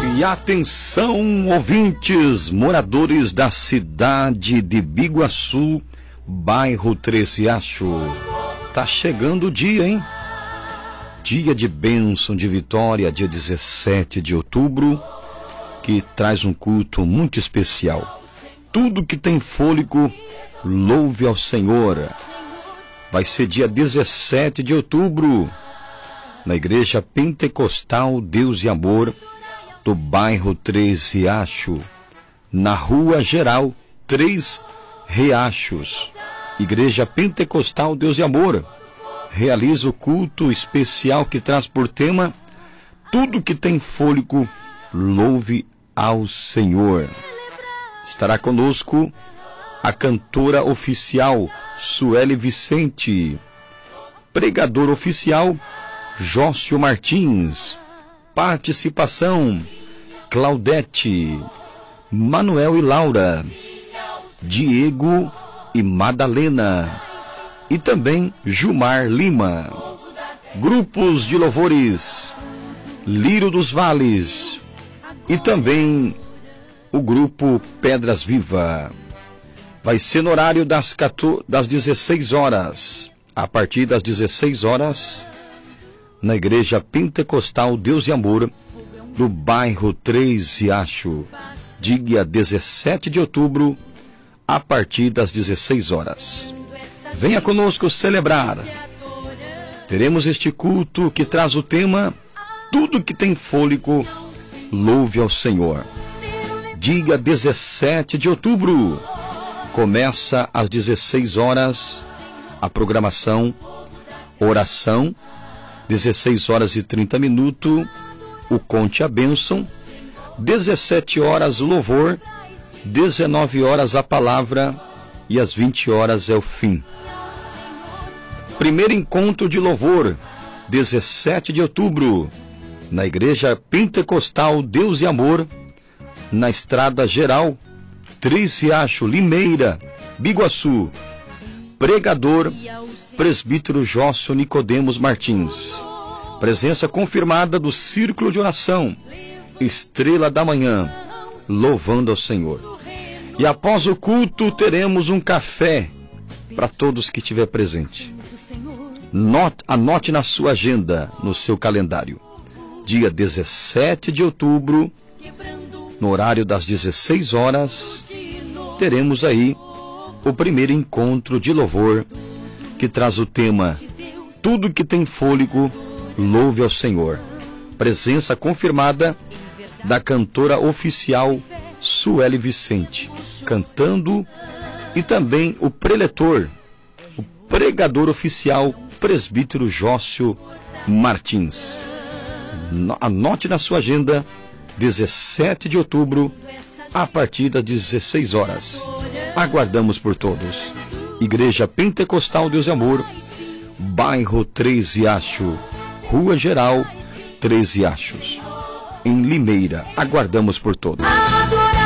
E atenção, ouvintes, moradores da cidade de Biguaçu, bairro Três Riachos. Tá chegando o dia, hein? Dia de bênção, de vitória, dia 17 de outubro, que traz um culto muito especial. Tudo que tem fôlego, louve ao Senhor. Vai ser dia 17 de outubro, na Igreja Pentecostal Deus e Amor, do bairro Três Riachos, na Rua Geral Três Riachos. Igreja Pentecostal Deus e Amor realiza o culto especial que traz por tema tudo que tem fôlego, louve ao Senhor. Estará conosco a cantora oficial Sueli Vicente, pregador oficial Jócio Martins, participação Claudete, Manuel e Laura, Diego e Madalena, e também Gilmar Lima. Grupos de louvores Lírio dos Vales e também o grupo Pedras Viva. Vai ser no horário das 16 horas, a partir das 16 horas, na Igreja Pentecostal Deus e Amor, do bairro Três Riachos, dia 17 de outubro, a partir das 16 horas. Venha conosco celebrar. Teremos este culto que traz o tema tudo que tem fôlego, louve ao Senhor. Dia 17 de outubro, começa às 16 horas a programação, oração, 16 horas e 30 minutos, o Conte a Bênção, 17 horas louvor, 19 horas a palavra e às 20 horas é o fim. Primeiro encontro de louvor, 17 de outubro, na Igreja Pentecostal Deus e Amor, na Estrada Geral, Três Riachos, Limeira, Biguaçu. Pregador, presbítero Jócio Nicodemos Martins. Presença confirmada do Círculo de Oração, Estrela da Manhã, louvando ao Senhor. E após o culto teremos um café para todos que estiver presente. Anote na sua agenda, no seu calendário. Dia 17 de outubro, no horário das 16 horas, teremos aí o primeiro encontro de louvor que traz o tema tudo que tem fôlego, louve ao Senhor. Presença confirmada da cantora oficial Sueli Vicente, cantando, e também o preletor, o pregador oficial presbítero Jócio Martins. Anote na sua agenda, 17 de outubro, a partir das 16 horas. Aguardamos por todos. Igreja Pentecostal Deus e Amor, bairro Três Riachos, Rua Geral Três Riachos, em Limeira. Aguardamos por todos.